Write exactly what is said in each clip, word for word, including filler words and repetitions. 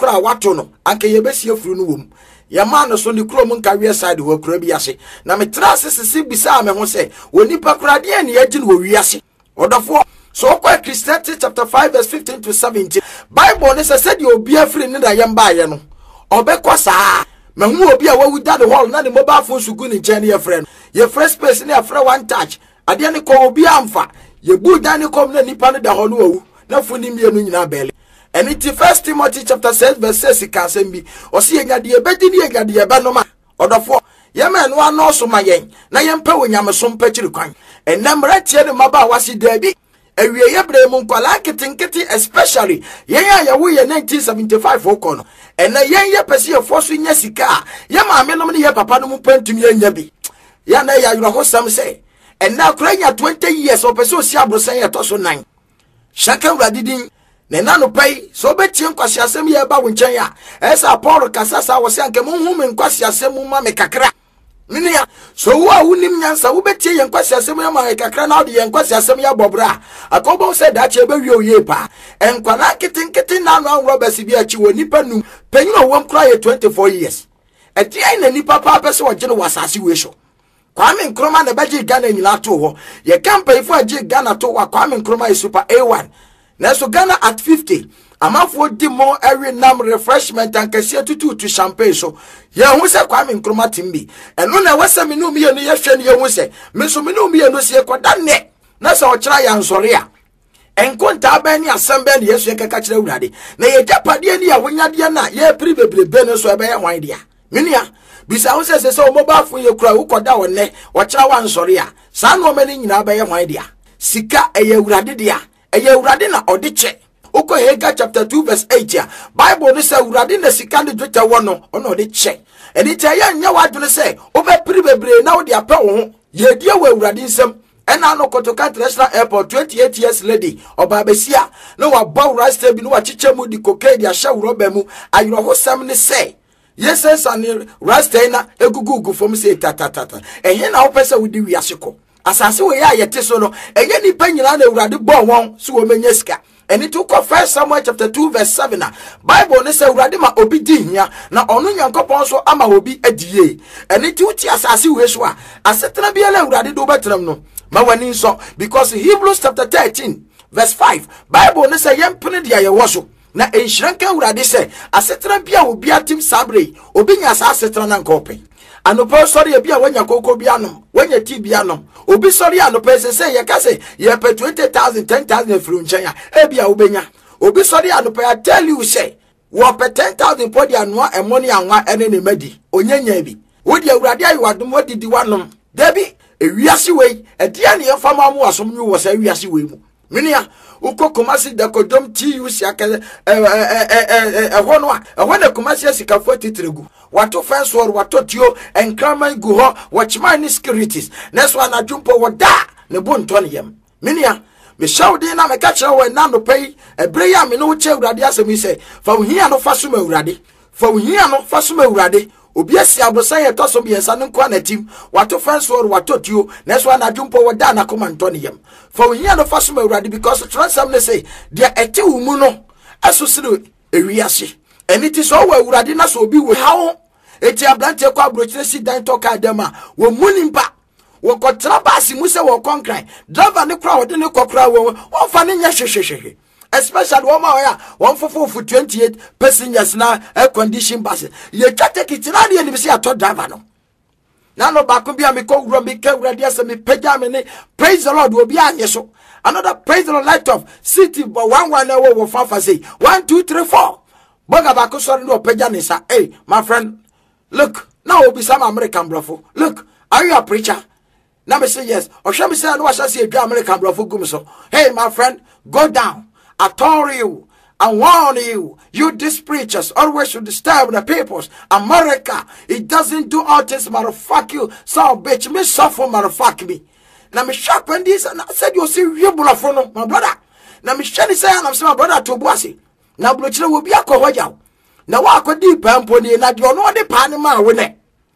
kura wato no anka yebesi afuru no wom ya ma no so ni kuro mu nka wie side wo kura bi ase na me tra sisi bisa me ho se wonipa kura de ne yagi no wi ase odofo so kwa Christianity chapter five verse fifteen to seventeen Bible ne said the obi afiri ne da yem ba ye no obekwa saa mahu obi a wawu da the hall na ne mobile phone sugu ni nche ne ye friend ye first space ne afra one touch ade ne ko obi amfa ye bu da ne kom na nipa ne da ho no wawu na funi mienu nyina bele eni ti First Timothy chapter six verse six ka sembi o se yanyade ye bedi ne yanyade ye ba no ma odofo ye ma no ano so ma yen na ye mpa wonyame so mpa kiri kwan enamra tie ne maba wasi dabi ewie yebre mu nkwala kitinkiti especially yen ya yawo ye nineteen seventy-five okono ena yen ye pese ye foso nya sika ye ma me no ne ye papa no mu pantumi anya bi ya na ya yuro ho sam se ena kura nya twenty years o pese o si abrosan ye to so nine shaka uradidin ne nanu pai so betie nkwasi asem ye ba wo nchen ya esa Paul kasasa wo se anke mu hu me nkwasi asem mu ma me kakra minia so wo a wunim nyansa wo betie ye nkwasi asem ye ma kakra na odi ye nkwasi asem ya bobra akobo se da che be wi oye pa enkwala kitinkiti na no anwo basi bi achi wo nipa num panyin o wom kra ye twenty-four years e dia na nipa pa pese wo gene wasase we so Kwame Nkrumah na baji Ghana nyina to ho ye campaign for agi Ghana to wa Kwame Nkrumah is super A one na so Ghana at fifty amafo di mo every nam refreshment and kese tutu to champagne so ye hu se Kwame Nkrumah timbi eno na wasa me no me no ye hwe ne ye hu se me so me no me no se koda ne na so okira ya nsore a enkonta abani asembe ne yesu keka kira urade na ye japade ni ya wonyade na ye pribebrebe no so ebe ye hwan dia minia bisa hu se se so mobile phone ye kura ukoda wonne okira wa nsore a sa no mani nyina ebe ye hwan dia sika eye urade dia eye urade na odiche Oko Haggai chapter two verse eight ya Bible ne say urade na sika ne dwetwa wo no ono de che eni che ya nya wadwene say obe pribebre na wo de apɛ wo ho ye die wo urade nsem ena no Kotoka International Airport twenty-eight years lady oba besia no wa baw rasta bi no wa chiche mu di kokain dia hye roba mu ayro ho sam ne say yes san rasta na egugugu fom say tatatata ehe na wo pese wo di wiase ko asase we ya yete so no enye nipa nyina na urade bɔ won so wo menya sika and it took First Samuel chapter two verse seven. Bible ne say urade ma obi di hia na ono Nyankopon so ama obi adie. And it uti asase we so a asetena bia la urade do betram no. Ma wani so because Hebrews chapter thirteen verse five Bible ne say yempene dia ye wo so na enhyiranka urade say asetena bia obi atim sabre obi nya asetena na nkopen. Anopo sorry bia wanya koko bia no wanya ti bia no obi sorry anopo se say ye ka say ye pe twenty thousand ten thousand fru nchen ya e bia obenya obi sorry anopo I tell you say wo pe ten thousand podi anoa e money anwa ene ne madi onyanya bi wo dia urade ayi wadom odidi wanom dabi e wiase we e dia ne yefama mu asom nyu wo say wiase we mu minia uko Kumasi da kodom ti usi akale eh eh eh eh hono a hono Kumasi asika forty tregu wato fence war wato tio enkraman gu ho watchman securities next one adwumpo woda ne bonto ne yam minia me shawde na me ka kire wo na no pay ebre ya me no che urade asemi se fa ohia no fa so ma urade fa ohia no fa so ma urade obi asi abrosan ye toso bi ensa nko anatim wato fence war wato tio next one adwumpo woda na komanto ne yam fa ohia no fa so ma urade because transam ne say dia ete wo mu no aso sire ewiase and it is all we urade na so obi we how eti ablante kwa brochire si dan toka adema wo munimpa wo kotra basi mu se wo konkran driver ne kra wo de ne kokra wo wo fa ne nya hwehwehwe especially wo ma ya one for twenty-eight passengers na air condition bus ye twate kitina de ni bi se ato driver no na no ba ko bia me ko wuro me ka wura dia se me pagya me ne praise the Lord obi anye so another praise the Lord light of city but one one na wo wo fa fa say one two three four boga ba ko sorry no pagya ne sa hey my friend look now will be some American brofo look are you a preacher now me say yes or shall me say no shall see a American brofo gum so hey my friend go down I told you I warn you you these preachers always should disturb the peoples America it doesn't do all this motherfuck you so bitch me suffer motherfuck me now me shock when this and I said you see you brofo no my brother now me shall say I'm say my brother to bossy now brochire will be a ko na wa ko di pampo ni na de ono de pa ne ma wo ne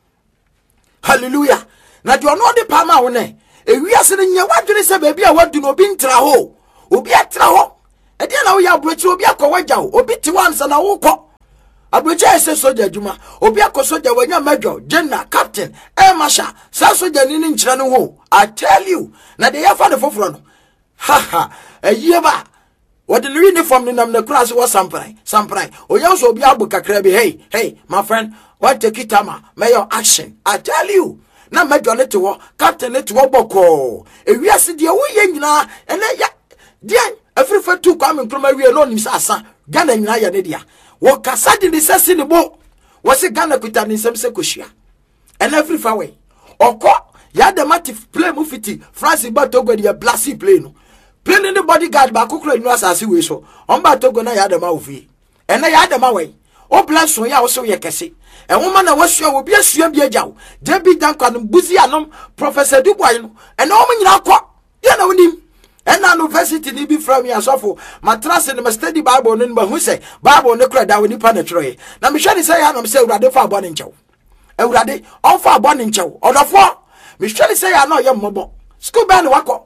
hallelujah na de ono de pa ma wo ne e wiase ne nya wadwene se ba bia wadu no bi ntra ho obi atra ho e de na wo ya brochi obi akọ wagya ho obi ti wan sa na wo kọ abrocha ese soja adwuma obi akosoja wanya major general captain eh masha sa soja ni ni nkyira no ho. I tell you na de yafa de foforo no ha ha eyeba what the uniform ni nam na class was samprai samprai oya so obi abu kakra bi hey hey my friend what take it ama may your action. I tell you na major let wo captain let wo boko ewiase de wo ye nyina ene ya dia afrifa tu kwa me kroma wie no nim sa asa Ghana nyina ya ne dia wo kasa de sese ne bo wo se Ghana kuta ni sem se kohia and afrifa we okọ ya de matif play mu fiti France ba Togo de blasi play no play the bodyguard ba kokro nu asase we so on ba Togo na ya de ma ofi ene ya de ma we o plan so ya wo so ye kese e woma na wasua wo bia sua bia jaw David Duncan buzi anom Professor Dubois no ene o nyina akọ ya na wonim ena university ni bi from ya sofo matrase ne study Bible no ba hu se Bible ne kra da woni pa na twere na me hwe ni say ya no say urade fa abo ne nchew urade on fa abo ne nchew odofo me hwe ni say ya no ye mmobo school ban wako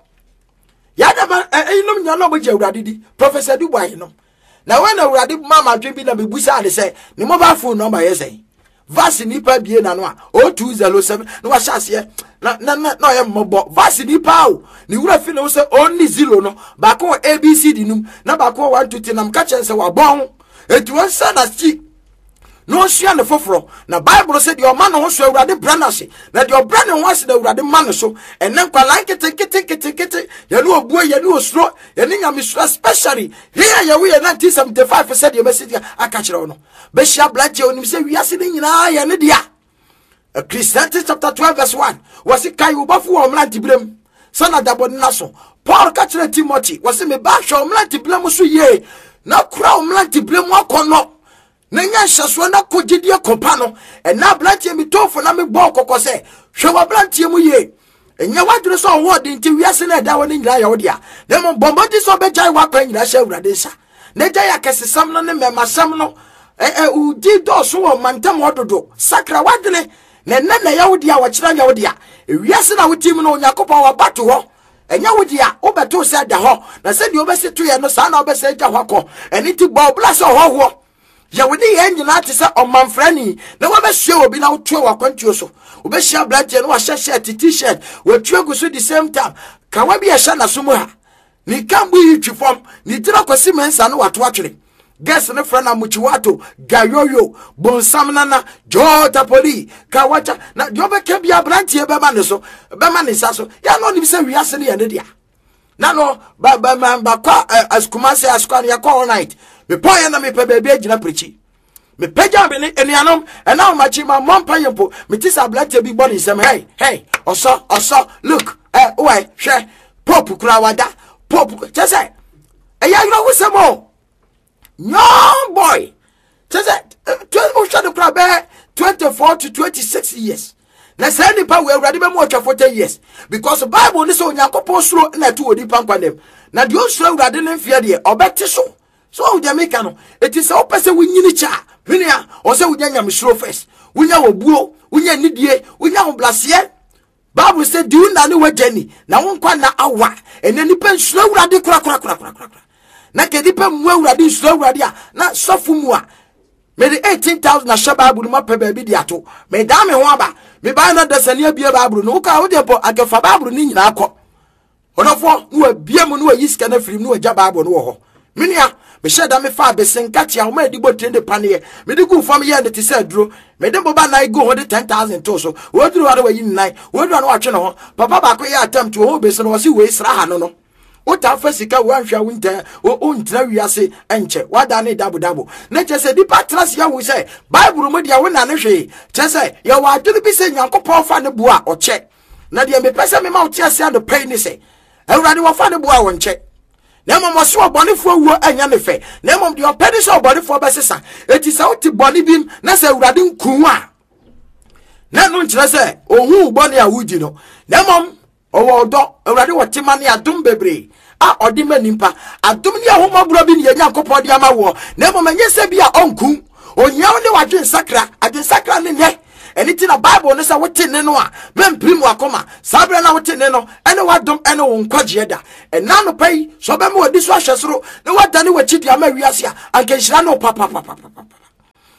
ya da ma enum nya no bo je urade di Professor Dubois no na when urade mama dwe bi na me busa de say ni mobile phone number ye say vasi nipa bie na no a zero two zero seven no wa hyase na na na ye mmobo vasi nipa o ni wura fi no say only zero no ba ko A B C D num na ba ko one two three nam ka chen say wa bon etu won sa na chi no sua ne foforo na Bible say the man no so awurade branase na the brane ho ase na awurade man so enen kwa like kete kete kete kete ye no obuo ye no osro ye ne nyame so especially here ye we nineteen seventy-five percent ye message aka kire no be hia blache onim say wiase ne nyina ye ne dia Ecclesiastes chapter twelve verse one was it kai ubafo o mlanti blem sana dabo na so Paul ka kire Timothy was me ba hwe o mlanti blem so ye na kura o mlanti blem akono nenya hyaso na kogidie kopa no ena blantie mi tofo na me bo kokko se hwe wa blantie mu ye enya wadure so wo de nti wiase na da woni nyira ya wo dia na mo bombodi so be jai wa kwa nyira hye awurade nsa na jai akesesam no ne memasam no eh eh udi do so wo mantam ododo sakra wadene na na na ya wo dia wo kira ya wo dia wiase na wotim no yakopon wa bato ho enya wo dia wo beto se da ho na se di obese to ye no sa na obese ja ho akọ eni ti bo blase ho ho ya wodi ye nyina te se omanfrani na wa be hwe obi na wotwe wa kwantuo so wo be hia blaje no wa hye t-shirt wo twe go so the same time ka wa bi ya hya na so mu ha ni kambu yi twifom ni tira kwasi mensa no wato atwere guess ne frana muchiwato gayoyo bonsam nana jota poli ka wacha na jobe ke bia brantie be ma ne so be ma ne sa so ya no ni se wiase ne ya ne dia na no ba ba ba kwa askumase askwan ya kwa all night me poye na me pe bebe agina prechi me peja be ne enuanom ena o machi ma mompa yempo me tisa blante bi body sem hey hey oso oso look eh why hwe pop kura wada pop just say eh ya you know who some more no boy just say o shado kura be twenty-four to twenty-six years na say ni pa we urade be mo twa forty years because Bible ni so Yakobon suro na tu odi pankwanem na de o suro urade ne mfie de obete so so o Jamaica no it is o pese wunyini cha hwenia o se wunya nyam suro first wunya wobuo wunya nidie wunya oblase Bible say do na ne wajani na wonkwa na awa ene nipa suro urade kura kura kura kura kura na ke nipa mu urade suro urade a na sofu mu a me de eighteen thousand na sha Bible ma pe ba bi de ato me da me ho aba me ba na dasania bia Bible no ka wo de po akefa Bible ni nyina akọ onofo no abia mu no ayiska na firim no agya Bible no wo ho menia me sheda me fa besenkati a wo ma dibo trende panie me de gu fam ye de te se duro me de boba na go ho de ten thousand to so wo duro wa yi nine wo duro na wa twe no ho papa ba ko ye attempt wo be so no wo si we sra ha no no o ta fasika wo anhwa winter o ntra wiase enche wada ne dabo dabo na che se dipa trust ya wo se Bible mo dia wo na ne hwe che se ya wa aduru bi se Nyankopon fa ne bua o che na dia me pese me ma o ti ase ado pay ni se ewurade wo fa ne bua wo nche na mom so obonefo wuo anya ne fe na mom dia pedi so obonefo be sesa eti se o ti boni bim na se ewurade nkun a na no nchire se ohun boni a wuji no na mom owo odo ewurade wo ti mane adum bebre a odi manimpa adum ni ahomabro bi ne Yakobon dia ma wo na mom anye se bia onkun onyaw ne wadwen sakra adwen sakra ne ne eni ti na Bible ne se wote ne no a memprim wakoma sabre na wote ne no ene wadom ene wo nkwaje da ena no pai so be me wadi so ahwesoro ne wadane wachi dia ma wiase a anka nhira no papa papa papa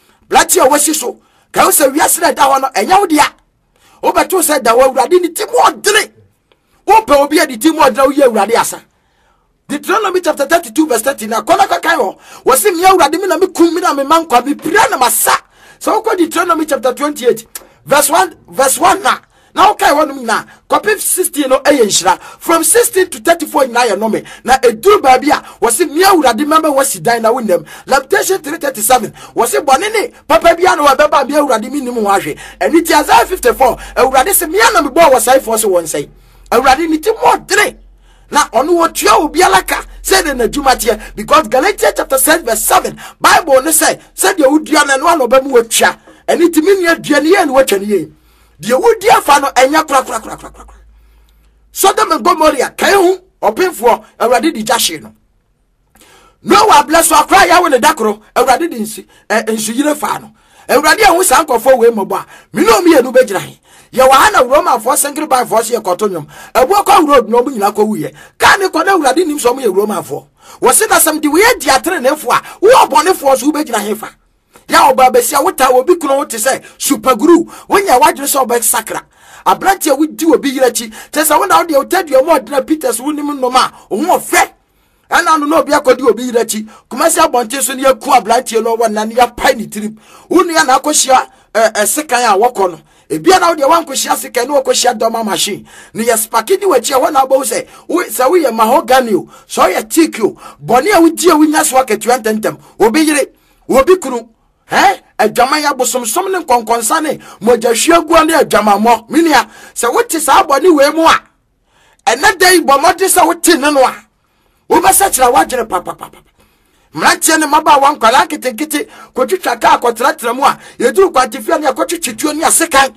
a wasi so ka wo se wiase na da ho no enya wo dia wo beto se da wo awurade ni timo odene wo pe obi adi timo odene wo ye awurade asa. Deuteronomy chapter thirty-two verse thirty na kona kakai ho wo se me awurade me na me kum me na me mankwa me pira na masa. So ko Deuteronomy chapter twenty-eight verse one verse one na now okay one na copy sixteen no eyenshira from sixteen to thirty-four na ye no me na eduru ba bia wo se me awurade member wo sidan na wonam Lamentation three thirty-seven wo se bonene papa bia na wo beba me awurade mi nim ho ahwe eni ti Isaiah fifty-four awurade se me na me bo wo sai for se won sai awurade ni ti mo dre na onu wo tua obi alaka say the najumatie because Galatians chapter six verse seven Bible ne say say the udua na no no ba mu watua eni ti me nua dua ne ye ne watwa ne ye de wudia fa no enya kra kra kra kra kra Sodom and Gomorrah kai hu opinfo awurade di jahye no no wa bless wa kra ya we ne dakoro awurade di nsi ensu yire fa no awurade ahu sankofo we mobo a me no me yenu begira he ye wa na Roma for singri by force ye kotonyom ebu ko road no bu nyina ko wuye ka ne ko na awurade nim so mo ye Roma for wo se na sam di we di atre ne fo a wo obonefo so begira he fa ya oba besia wota obi kuno wote say super guru wonya wadre so oba sakra abrantia wudi obi yirachi tesa wona wode otadua mo odna Peters wonim no ma wo fe ana no no obi akodi obi yirachi kumasi abonte so ne yaku abrantia no wona ne ya pai ni trip wonu ya na akohia eh sekan a wokọ no ebia na wode wankohia sekan no wakohia doma machine ne ya spakidi wachi wona abo say wo say wo ye mahogany o so ye teak o boni a wudi a winya so aketu antentem obi yire obi kunu eh adwama ya bosomsom ne nkonkonsa ne mojahwiagu ne adwamamo minia se wote sa abone we mu a ena dai bomode se wote ne no a wo besa kira wagere papa papa mrantie ne maba wankwala ketekete kotwitwa ka akotratra mu a yeduru kwantifia ne akotwitwituo ne asekan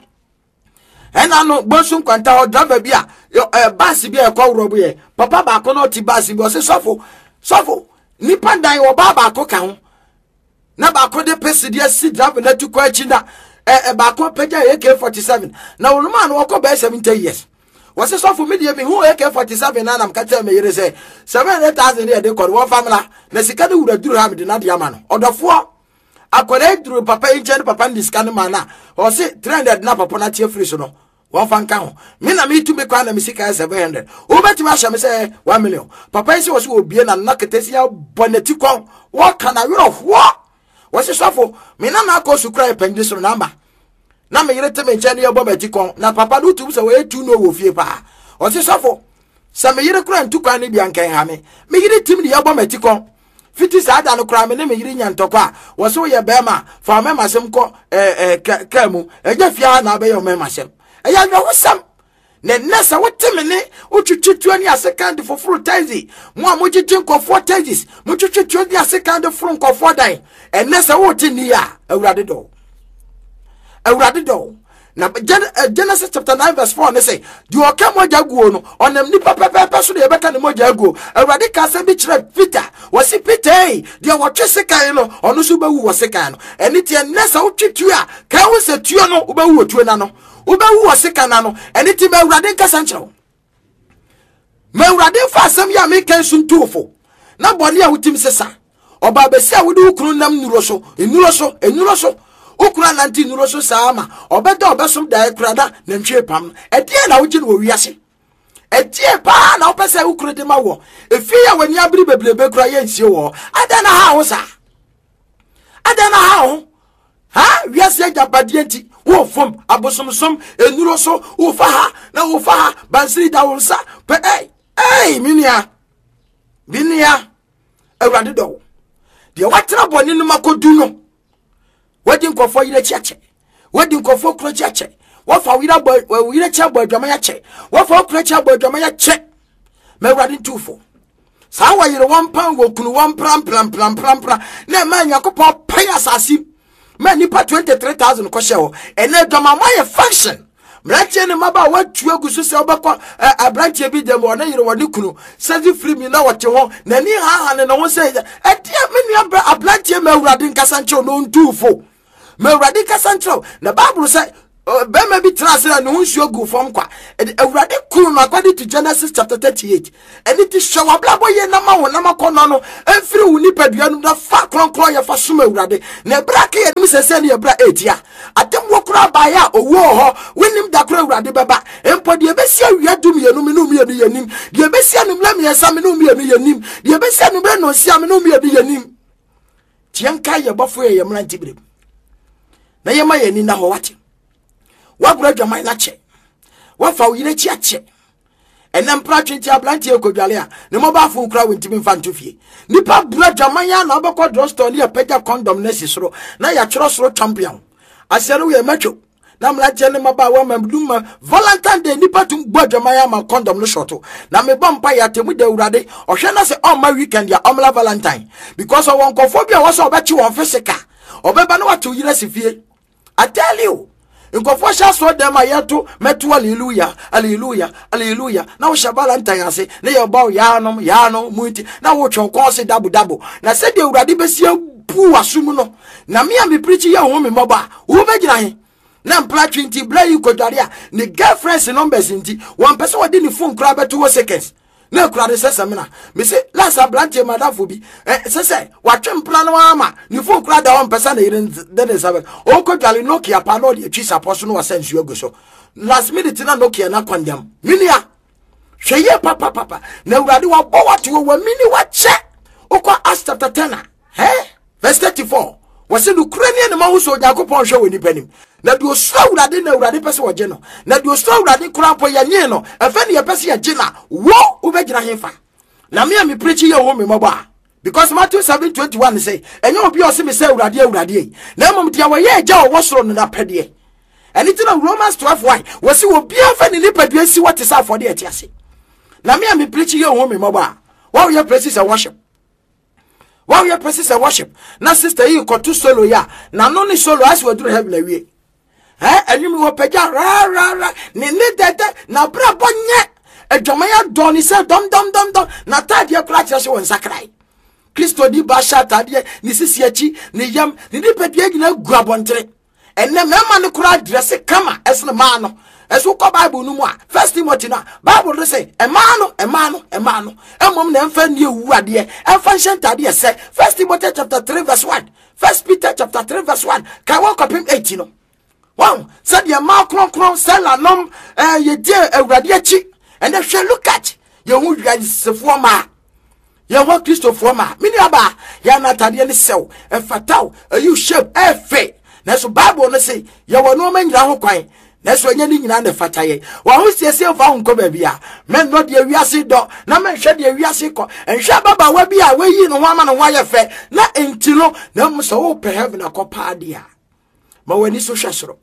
ena no bonsu kwanta ho driver bia bus bia ekowro ye papa ba ko no ti bus bi o se sofo sofo ni pandan wo baba ko ka ho na ba ko de pesidie si driver na tu kwa china eh eh ba ko peja A K forty-seven na wonuma na wo ko ba seventy years wo se so for me de me hu A K forty-seven na nam ka tell me yere say seven hundred thousand de de ko wo famila na sika de wura duru ha me de na de ama no odofo akore duru papa inchen papa ndi sika no ma na o se three hundred na papa na tie free so no wo fa nka ho me na me tu me kwa na me sika seven hundred o beti ma sha me say one million papa isi wo se obie na na ketesi ya boneti kon wo kana wero wo wasi sofo me na na ko sukra e pengde so namba na me yire teme nche ne yobo beti kon na papa do tu so we tu no wo fie pa wasi sofo sa me yire kura ntu kwa ne bia nkan ha me me yire tim ne yobo beti kon fiti sa ada no kura me ne me yire nya ntokwa wasi wo ye bema fa me masem ko eh eh kamu eja fia na be yo me masem eya no wosam ne nessa woteme ne otwetwetu ani asekand for fruit taxi mo amogite nkofo taxis mo twetwetu ani asekand for nkofo dan e nessa wotini ya awurade do awurade do na Genesis chapter nine verse four ne say di okamo jaguo no onam ni papa papa so de beka ne mo jaguo awurade ka se bi kire Peter wasi Peter di wotwe sekan no ono so bawu wosekan no eni tie nessa wotwetu a ka wo se tuo no wo bawu otuo na no ubewu wasekana no eni ti mewurade nkasa nkyerɛw mewurade fa asɛm ya me kan suntufo na bɔne a wotim sesa ɔba besi a wode ukuru nam nuro so enuro so enuro so ukuru nanti nuro so saama ɔbɛda ɔbɛsom dae kurada na ntwe pam ɛdeɛ na wogye no wɔ wiase ɛdeɛ pa na wopɛsɛ ukuru de ma wɔ efi ya wani abiri bebrebe kura yɛ nsie wɔ ada na ha wo sa ada na ha ho ha wiase agabadie nti wo fom abosomsom enuro so wo fa ha na wo fa ha bansiri da wo nsa pe eh eh minia minia awurade do de watena bɔne no makodu no wadi nkofo yire chiache wadi nkofo kro chiache wo fa wira bo wira chia bo adwama ya che wo fa kro chia bo adwama ya che ma awurade ntufo sa wa yire one pound wo kunu one pram pram pram pram pram na ma nyakopɔ pai asasi man nipa twenty-three thousand ko hye wo ene doma moye function mranche ne maba watu agusu se obekọ abranche bi dem wona yire woni kunu sazi free mi na wote ho na ni ha ha ne no se etia me ni abranche ma awurade nkasa nche no ntufo ma awurade nkasa nche na bible say Bema bi trasera no nsuo gu fam kwa awurade kuru no according to Genesis chapter thirty-eight and it is show ablabo ye na ma wona makono no emfiri wo nipadua no da fa kronkron ye fa som awurade na brake ye nim sese ne bra etia atem wo kura ba ya owo ho wenim da kura awurade beba empo de besia wia dum ye no me no me ye nim de besia no mla me yesa me no me ye nim de besia no bre no sia me no me ye nim tianka ye bofo ye mra ntibire na ye ma ye ni na ho wate wa brother my na che wa fa wo yire chi ache enam pra twenti ablanti ekodwale a ne mo ba fo nkra wentimi mfa ntofie nipa brother man ya na obekọ drugstore ne pega condom na sisoro na ya choro soro champion asere we macho na mla chene maba wa mamduma Valentine Day nipa tum brother man ya ma condom no shoto na me bompa ya temu de urade ohwe na se on my weekend ya omla Valentine because of one kofobia was obechi won physical obeba na watu yire sifie. I tell you Nkofo sha so dem ayeto metu hallelujah hallelujah hallelujah na wo Valentine ase na ye ba ya no ya no muti na wo twon kon se dabu dabu na se de urade besia pu asum no na me am preach ye ho me moba wo begina he na mpla twenty bla yi kodware ni girlfriends numbers nti one person wo de ni phone kra beto wo seconds na kra de sesa me na me se last ablantie madafo bi eh sese wa twempla no ama ni phone kra da one person na ire de de sabe o kodware Nokia pa no de twi support no wa sense you go so last minute na Nokia na condemn minia hweye papa papa na urade wa bo wate wo mini wa che okwa Acts chapter ten eh verse thirty-four was the Ukrainian man who saw Jakopon show in Penny. Na do so urade na urade pese wo je no na do so urade kura po ya nye no efe ne pese ya je na wo ubegina hefa na me me preach ye wo me moba because Matthew seven twenty-one say enyo obi o se me say urade urade na mom dia wo ye ja wo soro no na pede and it na Romans twelve one wo se wo bia fa ne nipadua si what is for the etiase na me me preach ye wo me moba wo ye praises and worship. While you praises and worship, na sister you got two solo ya, na no ni solo as we do heaven away. Eh, and you will pay ra ra ra, ni ni dede, na bra bonye, a jomaya doni se dom dom dom dom, na tadia clutch as one sakrai. Christo di basha tadia, ni sisiachi, ni yam, ni di pedie na grabontre. And the member no crowd dress a kama as the man. As we call Bible no more. First Timothy na Bible they say a mano, a mano, a mano. A mom nem fan you word here. And function tadia say First Timothy chapter three verse one. First Peter chapter three verse one. Can walk up him eighteen. Wow, said your mouth cron cron sell a nom eh ye dear a radiachi. And they shall look at your wood is a former. Your work Christo former. Miniaba, yana tadia sell a fatal a you shape a fate. Na so Bible no say ya wo no man nyira ho kwan na so anya ni nyina na fataye wa ho siesie fa ho nko ba bia men no de wiase do na men hwe de wiase ko enhwe baba wa bia we yi no ho ama no ho ayefe na entilo na mo so wo pe heaven akopa dia ma wani so hwesoro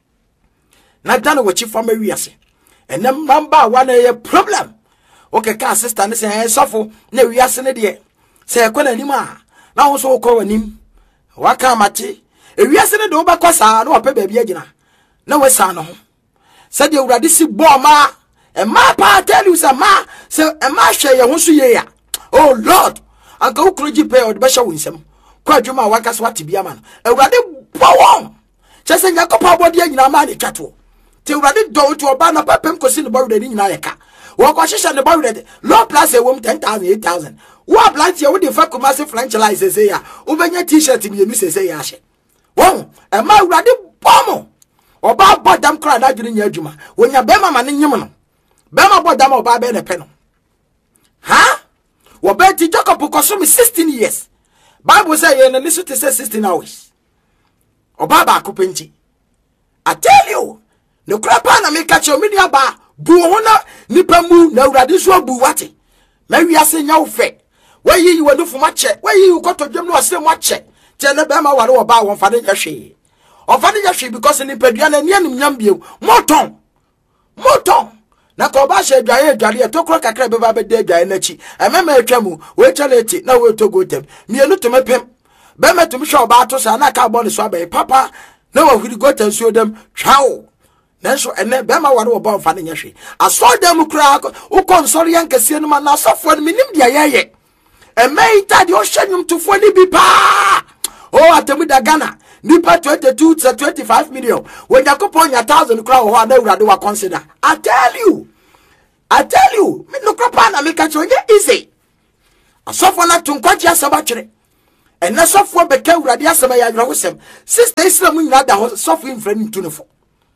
na dan wo chi fama wiase enam mamba wa na ye problem okay ka sister ne say eh sofo na wiase ne de say ko na nim a na ho so ko wanim wa ka mate ewiase ne do ba kwasa na opa baabi agina na wesa no ho said the urade si bo ma e ma pa tell you say ma say e ma hwe ye ho so ye ya oh lord anka ukroji pe od be hwe winsem kwa dwuma wa kasa wate bia ma no urade bo won chese nyakopa bodi agina ma ne twato te urade do to oba na papem kosi ne bawde ni nyina ye ka wo kwa hwehwe ne bawde low plus e wom ten thousand eight thousand wo ablant ye wo de fa commerce franchise say ya wo benya t-shirt mi emi say ya hye won e ma urade bomo oba bodam kra da dwene nya adwuma wonya bema ma ne nyem no bema bodam oba be ne pe no ha wo be ti Jacob koso me sixteen years Bible say ye na nisu te say sixteen hours oba ba akopenti I tell you no krapa na me catch you media ba bu ho na nipa mu na urade so bu wate ma wiase nya wo fe wayi yi wonu fuma che wayi yi koto dwem no ase mo che tena be ma ware oba won fa de hwe o fa de hwe because ni padua na niam nyam biem moton moton na ko ba hwe dwaye dware e tokro kakra be ba be de dwaye na chi emema atwamu we chaleti na we to go tem mienu to mepem be metum hwe oba to sa na ka bo ne so abai papa na wa huri go tem so dem twawo nanso ene be ma ware oba fa de hwe aso dem kura u konsori yankase no ma na asofo no minim dia yeye e meita de o hwanyum tofo ni bi pa oh atemu da Ghana nipa twenty-two to twenty-five million when yakopon ya thousand crowd ho na urade wa consider. I tell you, I tell you, me no krapa na me ka che easy. Asofo na tunkwaji asaba kire. And na sofo beka urade asaba ya yira wosem. Sister Islam nyina da ho sofo infrani tunefo.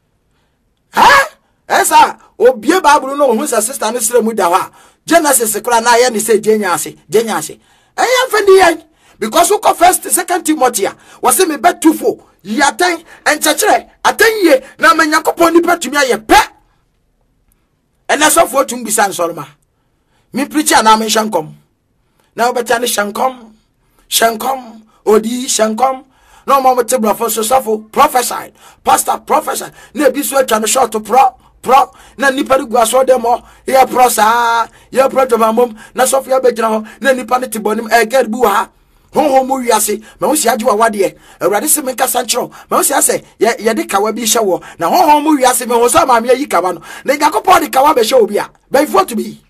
Ha? Esa obie Bible no ho sa sister no Islam da ho. Genesis kura na ya ni say jenya ase, jenya ase. Eya mfendi yan because who first second Timothy was say me bet two four. Yaten and chachere aten ye na me Yakopon ni petumi aye pe. And that's of what to be san solma. Me preacher na me shankom. Now betani shankom, shankom, odi shankom. No mama tebra for so suffer prophesied. Pastor prophesied. Ne bi so twa short to pro pro na nipa du aso dem ho ya pro sa ya pro to mamom na sofia be gina ho na nipa ne tibonim e gad bu ha honhom mu wiase me ho sia agwa wade awurade se me kasa nchro me ho sia se ye ye de kawa bi hye wo na honhom mu wiase me ho so ma me yi kawa no na Yakopon de kawa be hye obi a be for to be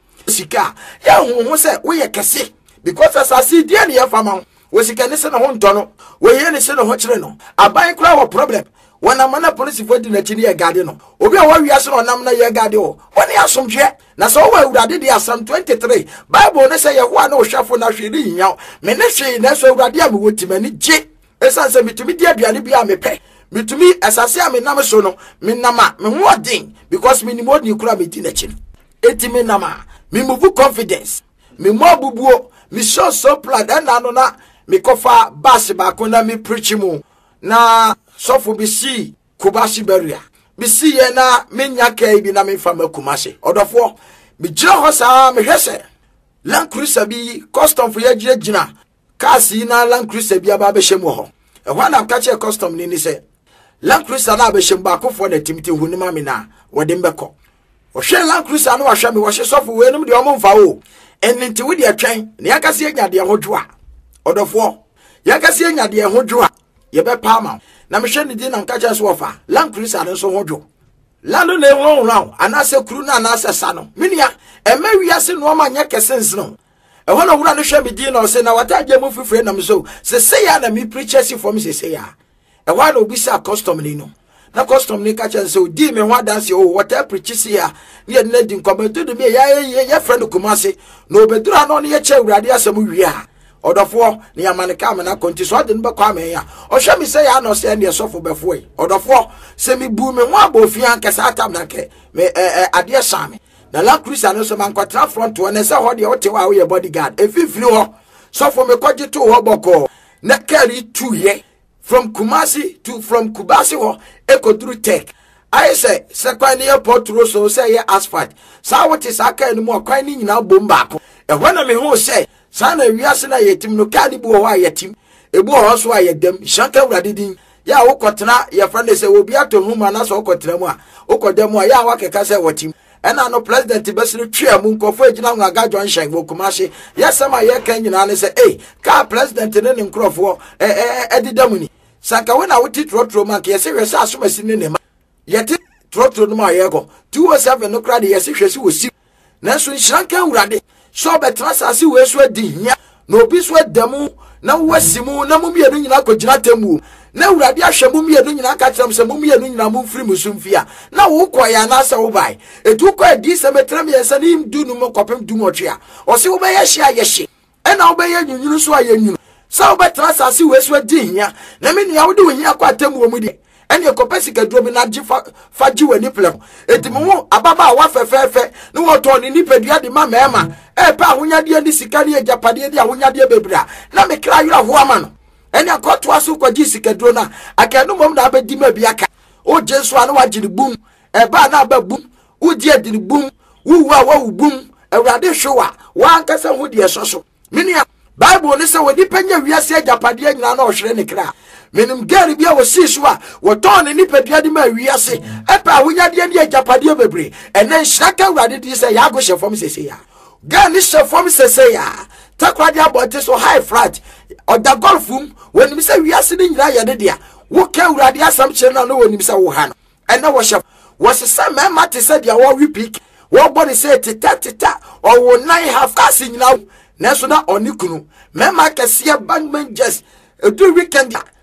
sika ya honhom se wo ye kese because asasi die ne ye fama wo sika ne se na ho nto no wo ye ne se na ho kire no aban kura wo problem wana mana police for di na chini ye gade no obi a wa wiase no nam na ye gade o woni asomhwe na so wa awurade de asam twenty-three Bible ne say ye ho na ohwafo na hwe ni nya me ne hwe na so awurade a me wotimani je esan se mitumi di aduane bi a me pe mitumi asase a me nam so no me nama me ho odin because me ni modi kura me di na chini eti me nama me move confidence me mo bubuo me show so plan na no na me kofa bass ba ko na me preach mu na sofo bisi Kumasi beria bisi ye na menya kai bi na me fama Kumasi odofo bi gira ho sa me hwese Land Cruiser bi custom for ye gira gina kasi na Land Cruiser bi aba be hyem ho e ho na ka che custom ni ni se Land Cruiser na be hyem ba kofo na timti hu ni ma me na wode mbeko o hwe Land Cruiser no wa hwe me wo hye sofo we num de o mfa o ennti wo de atwen ne yakase enya de ho dwo a odofo yakase enya de ho dwo a ye be pa ma na me hwe ni di na nkacha so ofa Land Cruiser no so hodwo lando na ehwo hwo anase kuru na anase sa no minia ema wiase no ma nya kesens no ehwo na wura no hwe me di na o se na wataje mu fifire na me so se se ya na me preachers for me se se ya ehwo na obi sa custom ni no na custom ni kacha se odi me ho dance o water preachers ya ne na di nkometo de me ya ya friend Kumasi no bedura no ne ye che urade asem wi a odofo ne yamane ka me na konti so de nbe kwa me ya o hwe me se ya no se ne sofo befo yi odofo se mi bu me ho abofia nkesa atam na ke me ade same na Land Cruiser no so man kwatra front one ne se ho de o te wa we bodyguard efifiri ho sofo me kwaje to ho boko na carry two ye from Kumasi to from Kumasi ho ekoduru tech I say se kwa ne airport ro so say ye asphalt sa what is aka ni mo kwa ni nyina bomba ko e hwana me ho say sana wiase na yetim no kadi bu ho ayetim ebu ho so ayedem shanka urade din ya wokotena ye friend say obi ato huma na so wokotena mu a wokodem a ya wakeka say watim ena no president besiri twa mu nkofo agina ngo aga John Shen bo Kumasi yesama ye kan nyina ne say eh ka president ne ne nkrofo eh eh edidam ni sanka we na woti trotro man ke yesi hwese asomasi ne ne ma yeti trotro no ma ye go two oh seven no kra de yesi hwese wosi na so shanka urade so betra sase we so adi hia na obi so adamu na wasimu na mumienu nyina kogina temu na urade ahwemu mienu nyina ka kyerem se mumienu nyina mu mfiri musumfia na wo koya na asa wo bai etu ko adi se metra me yesa ni mdu nu mo kopem du mo twea o se wo be ye hia ye hye e na wo be ye nyunyuru so aye nyunu so betra sase we so adi hia na me nua wo de wo hia kwa temu wo mu de ene kopesi ka duro bi na gifa faji wani plem etimo ababa wa fefefe ne wo to ni nipadua de ma mema e pa ahonyade ni sika ne agapade de ahonyade bebra na me kra yura ho ama no ene akoto aso kwaji sika duro na akanu mom na abedi ma bi aka o jesu anu wagire bum e ba na ba bum u di adire bum wu wa wa bum awurade hwewa wa ankasa ho de soso minia Bible ne se wodi panya wiase agapade nyina na ohwere ne kra menim gari bia wo siswa wo ton ni nipadua di ma wiase epa ahonyade ni agapade bebre enen hyaka awurade di se ya go hyefom sese ya ga ni hyefom sese ya takwade abote so high flat oda golfum wonim se wiase ni nyira ye de dia wo ka awurade asam kire na no wonim se wo ha no ena wo hyef wo sese mema te se dia wo repeat wo body se teta teta o wo nine half kasi nyina neso na onikunu mema kese bangman just edu weekend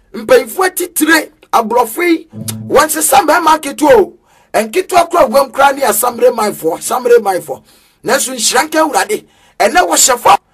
mpanyinfo titire abrofei wonse sambe market o enkito akra gwam kra ne asamre manfo samre manfo nanso nhyiranka awurade ene wo hyefo